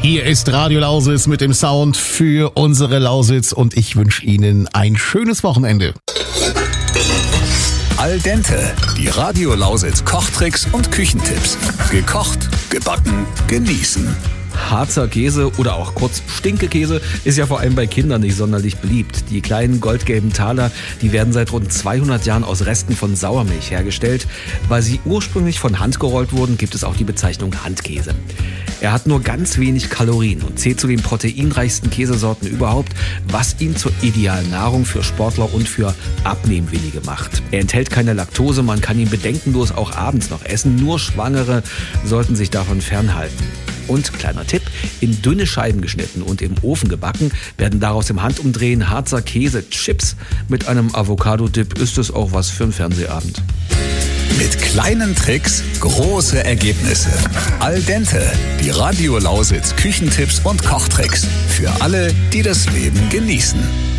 Hier ist Radio Lausitz mit dem Sound für unsere Lausitz und ich wünsche Ihnen ein schönes Wochenende. Al dente, die Radio Lausitz Kochtricks und Küchentipps. Gekocht, gebacken, genießen. Harzer Käse oder auch kurz Stinkekäse ist ja vor allem bei Kindern nicht sonderlich beliebt. Die kleinen goldgelben Taler, die werden seit rund 200 Jahren aus Resten von Sauermilch hergestellt. Weil sie ursprünglich von Hand gerollt wurden, gibt es auch die Bezeichnung Handkäse. Er hat nur ganz wenig Kalorien und zählt zu den proteinreichsten Käsesorten überhaupt, was ihn zur idealen Nahrung für Sportler und für Abnehmwillige macht. Er enthält keine Laktose, man kann ihn bedenkenlos auch abends noch essen. Nur Schwangere sollten sich davon fernhalten. Und kleiner Tipp, in dünne Scheiben geschnitten und im Ofen gebacken, werden daraus im Handumdrehen Harzer Käse-Chips. Mit einem Avocado-Dip ist es auch was für einen Fernsehabend. Mit kleinen Tricks große Ergebnisse. Al dente, die Radio Lausitz Küchentipps und Kochtricks. Für alle, die das Leben genießen.